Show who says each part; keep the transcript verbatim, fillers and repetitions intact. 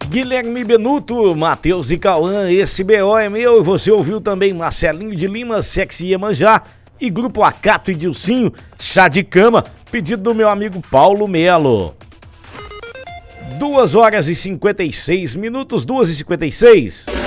Speaker 1: Guilherme Benuto, Matheus e Cauã, esse B O é meu. E você ouviu também Marcelinho de Lima, Sexy Iemanjá e Grupo Acato e Dilcinho, Chá de Cama, pedido do meu amigo Paulo Melo. duas horas e cinquenta e seis minutos, duas e cinquenta e seis.